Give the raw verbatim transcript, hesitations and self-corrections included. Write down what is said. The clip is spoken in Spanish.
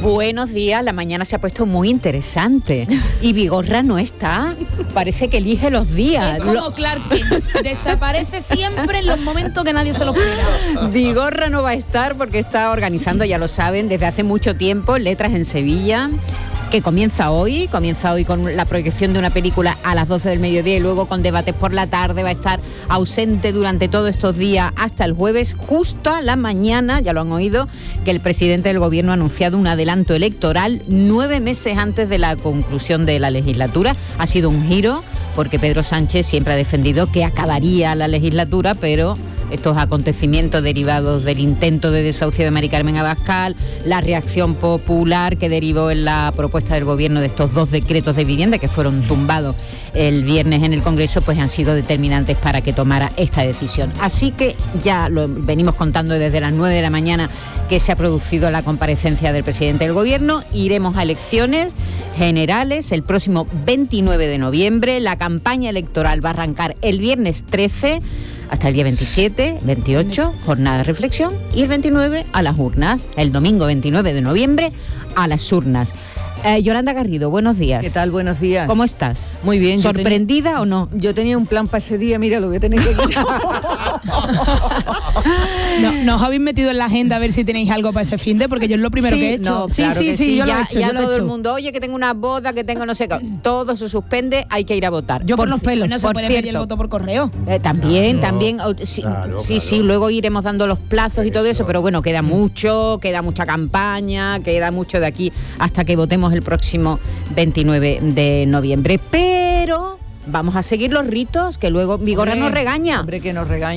Buenos días, la mañana se ha puesto muy interesante y Vigorra no está, parece que elige los días. Es como Clark Kent, desaparece siempre en los momentos que nadie se lo espera. Vigorra no va a estar porque está organizando, ya lo saben, desde hace mucho tiempo, Letras en Sevilla, que comienza hoy, comienza hoy con la proyección de una película a las doce del mediodía y luego con debates por la tarde. Va a estar ausente durante todos estos días hasta el jueves, justo a la mañana, ya lo han oído, que el presidente del gobierno ha anunciado un adelanto electoral nueve meses antes de la conclusión de la legislatura. Ha sido un giro porque Pedro Sánchez siempre ha defendido que acabaría la legislatura, pero estos acontecimientos derivados del intento de desahucio de Mari Carmen Abascal, la reacción popular que derivó en la propuesta del gobierno de estos dos decretos de vivienda que fueron tumbados el viernes en el Congreso, pues han sido determinantes para que tomara esta decisión. Así que ya lo venimos contando desde las nueve de la mañana que se ha producido la comparecencia del presidente del gobierno. Iremos a elecciones generales el próximo veintinueve de noviembre. La campaña electoral va a arrancar el viernes trece hasta el día veintisiete, veintiocho, jornada de reflexión, y el veintinueve a las urnas. El domingo veintinueve de noviembre a las urnas. Eh, Yolanda Garrido, buenos días. ¿Qué tal? Buenos días. ¿Cómo estás? Muy bien. ¿Sorprendida tenía, o no? Yo tenía un plan para ese día, mira, lo voy a tener que quitar. no, ¿Nos habéis metido en la agenda a ver si tenéis algo para ese finde? Porque yo es lo primero sí, que he hecho. No, sí, claro sí, que sí, sí, yo ya, lo he hecho, ya yo lo he todo hecho. el mundo, oye, que tengo una boda, que tengo no sé qué. Todo se suspende, hay que ir a votar. Yo por, por los pelos. No se por puede cierto, pedir el voto por correo. Eh, también, Claro, también. Sí, claro, sí, claro. sí, luego iremos dando los plazos y todo eso, pero bueno, queda mucho, queda mucha campaña, queda mucho de aquí hasta que votemos el próximo veintinueve de noviembre. Pero vamos a seguir los ritos, que luego Vigorra nos regaña. Hombre, que nos regaña.